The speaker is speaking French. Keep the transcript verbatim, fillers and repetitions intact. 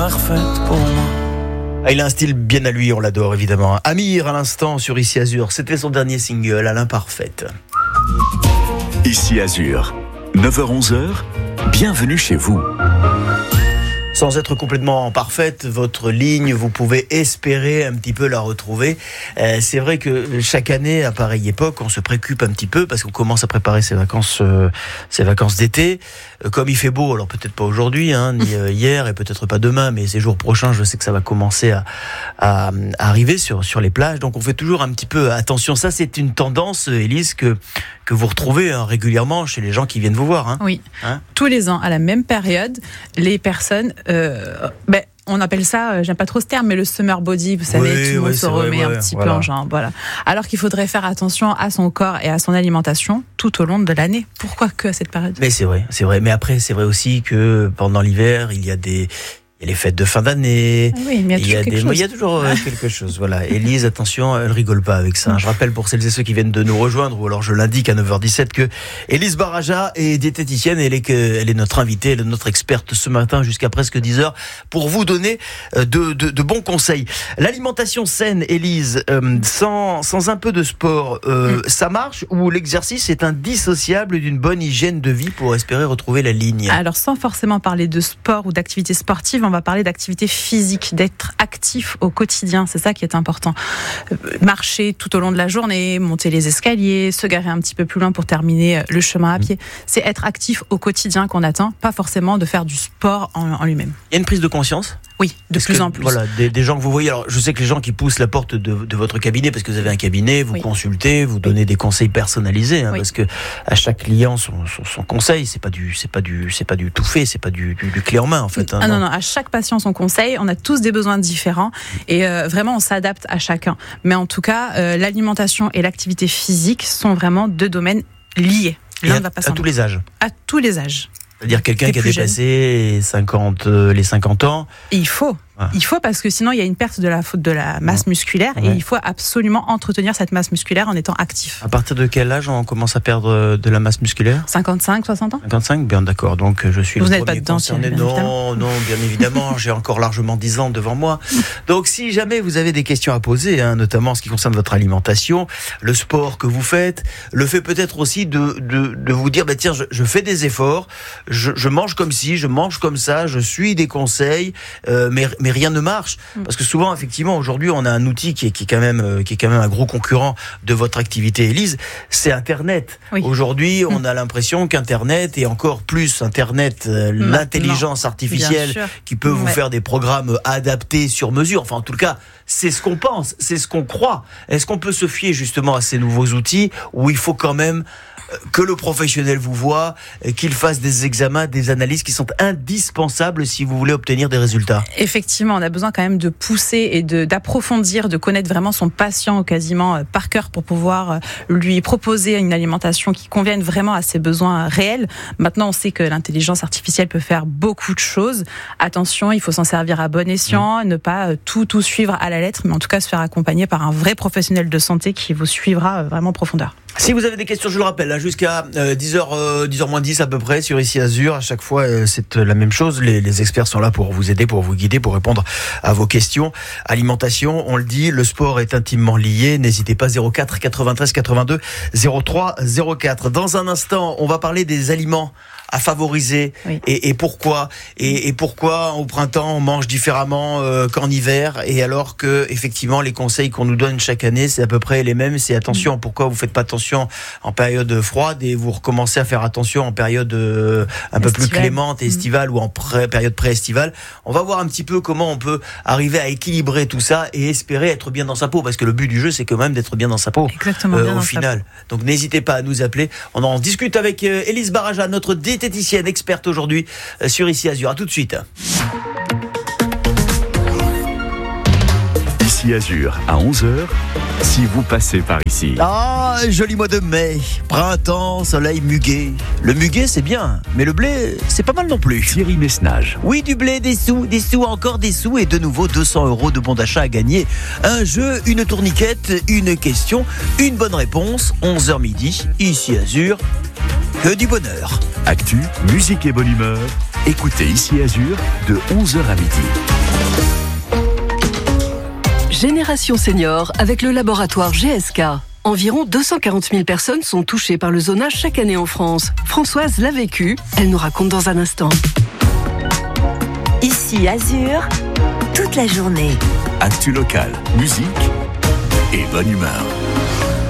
parfaite pour moi. Ah, il a un style bien à lui, on l'adore évidemment. Amir à l'instant sur Ici Azur, c'était son dernier single, à l'imparfaite. Ici Azur, neuf heures onze, bienvenue chez vous. Sans être complètement parfaite, votre ligne, vous pouvez espérer un petit peu la retrouver. Euh, c'est vrai que chaque année, à pareille époque, on se préoccupe un petit peu parce qu'on commence à préparer ses vacances, euh, ses vacances d'été. Euh, comme il fait beau, alors peut-être pas aujourd'hui, hein, ni euh, hier et peut-être pas demain, mais ces jours prochains, je sais que ça va commencer à, à, à arriver sur, sur les plages. Donc on fait toujours un petit peu attention. Ça, c'est une tendance, Élise, que, que vous retrouvez hein, régulièrement chez les gens qui viennent vous voir. Hein. Oui, hein tous les ans, à la même période, les personnes... Euh, ben, on appelle ça, euh, j'aime pas trop ce terme, mais le summer body, vous savez, oui, tout le monde oui, se remet vrai, un ouais, petit voilà. peu en genre, voilà. Alors qu'il faudrait faire attention à son corps et à son alimentation tout au long de l'année. Pourquoi que à cette période ? Mais c'est vrai, c'est vrai. Mais après, c'est vrai aussi que pendant l'hiver, il y a des... Il y a les fêtes de fin d'année. Ah oui, mais il y a toujours quelque chose. Il y a toujours euh, quelque chose. Voilà. Élise, attention, elle rigole pas avec ça. Je rappelle pour celles et ceux qui viennent de nous rejoindre, ou alors je l'indique à neuf heures dix-sept que Élise Baraja est diététicienne. Elle est que, elle est notre invitée, elle est notre experte ce matin jusqu'à presque dix heures pour vous donner de, de, de bons conseils. L'alimentation saine, Élise, euh, sans, sans un peu de sport, euh, mm. ça marche ou l'exercice est indissociable d'une bonne hygiène de vie pour espérer retrouver la ligne ? Alors, sans forcément parler de sport ou d'activité sportive, on va parler d'activité physique, d'être actif au quotidien, c'est ça qui est important. Marcher tout au long de la journée, monter les escaliers, se garer un petit peu plus loin pour terminer le chemin à pied. C'est être actif au quotidien qu'on atteint, pas forcément de faire du sport en, en lui-même. Il y a une prise de conscience ? Oui, de Est-ce plus que, en plus. Voilà, des, des gens que vous voyez. Alors, je sais que les gens qui poussent la porte de, de votre cabinet, parce que vous avez un cabinet, vous oui. consultez, vous donnez oui. des conseils personnalisés, hein, oui. parce que à chaque client son, son, son conseil, c'est pas du, c'est pas du, c'est pas du tout fait, c'est pas du, du, du clé en main en fait. Hein, ah non. non non, à chaque patient son conseil. On a tous des besoins différents et euh, vraiment on s'adapte à chacun. Mais en tout cas, euh, l'alimentation et l'activité physique sont vraiment deux domaines liés. L'un ne va pas sans l'autre. À tous les âges. À tous les âges. C'est-à-dire quelqu'un qui a dépassé cinquante, euh, les cinquante ans. Et il faut. Ah. Il faut parce que sinon il y a une perte de la, de la masse musculaire ouais. et il faut absolument entretenir cette masse musculaire en étant actif. À partir de quel âge on commence à perdre de la masse musculaire ? cinquante-cinq, soixante ans. cinquante-cinq, bien d'accord. Donc je suis Vous le n'êtes premier pas dedans, concerné. bien non, évidemment. non, bien évidemment. J'ai encore largement dix ans devant moi. Donc si jamais vous avez des questions à poser, hein, notamment en ce qui concerne votre alimentation, le sport que vous faites, le fait peut-être aussi de, de, de vous dire, bah, tiens, je, je fais des efforts, je, je mange comme ci, je mange comme ça, je suis des conseils, euh, mais, mais rien ne marche. Parce que souvent, effectivement, aujourd'hui, on a un outil qui est, qui est quand même, qui est quand même un gros concurrent de votre activité, Élise. C'est Internet. Oui. Aujourd'hui, on a l'impression qu'Internet et encore plus Internet, euh, l'intelligence artificielle qui peut vous ouais. faire des programmes adaptés sur mesure. Enfin, en tout cas, c'est ce qu'on pense, c'est ce qu'on croit. Est-ce qu'on peut se fier justement à ces nouveaux outils où il faut quand même que le professionnel vous voit, qu'il fasse des examens, des analyses qui sont indispensables si vous voulez obtenir des résultats? Effectivement, on a besoin quand même de pousser et de, d'approfondir, de connaître vraiment son patient quasiment par cœur pour pouvoir lui proposer une alimentation qui convienne vraiment à ses besoins réels. Maintenant, on sait que l'intelligence artificielle peut faire beaucoup de choses. Attention, il faut s'en servir à bon escient, mmh. ne pas tout, tout suivre à la lettre, mais en tout cas se faire accompagner par un vrai professionnel de santé qui vous suivra vraiment en profondeur. Si vous avez des questions, je le rappelle, hein, jusqu'à euh, dix heures, euh, dix heures moins dix à peu près sur Ici Azur. À chaque fois, euh, c'est la même chose. Les, les experts sont là pour vous aider, pour vous guider, pour répondre à vos questions. Alimentation, on le dit, le sport est intimement lié. N'hésitez pas, zéro quatre quatre-vingt-treize quatre-vingt-deux zéro trois zéro quatre. Dans un instant, on va parler des aliments à favoriser oui. et, et pourquoi et, et pourquoi au printemps on mange différemment euh, qu'en hiver, et alors que effectivement les conseils qu'on nous donne chaque année c'est à peu près les mêmes. C'est attention, mmh. pourquoi vous faites pas attention en période froide et vous recommencez à faire attention en période euh, un peu plus clémente et estivale mmh. ou en pré- période pré-estivale. On va voir un petit peu comment on peut arriver à équilibrer tout ça et espérer être bien dans sa peau, parce que le but du jeu c'est quand même d'être bien dans sa peau. Exactement, euh, bien au dans final. Donc n'hésitez pas à nous appeler. On en discute avec euh, Élise Baraja, notre diététicienne experte aujourd'hui euh, sur Ici Azur. À tout de suite. Ici Azur à onze heures, si vous passez par ici. Ah, joli mois de mai, printemps, soleil, muguet. Le muguet c'est bien, mais le blé c'est pas mal non plus. Thierry Messnage. Oui, du blé, des sous, des sous, encore des sous, et de nouveau deux cents euros de bon d'achat à gagner. Un jeu, une tourniquette, une question, une bonne réponse. onze heures midi, Ici Azur. que du bonheur. Actu, musique et bonne humeur. Écoutez Ici Azur de onze heures à midi. Génération Senior avec le laboratoire G S K. Environ deux cent quarante mille personnes sont touchées par le zonage chaque année en France. Françoise l'a vécu, elle nous raconte dans un instant. Ici Azur, toute la journée. Actu local, musique et bonne humeur.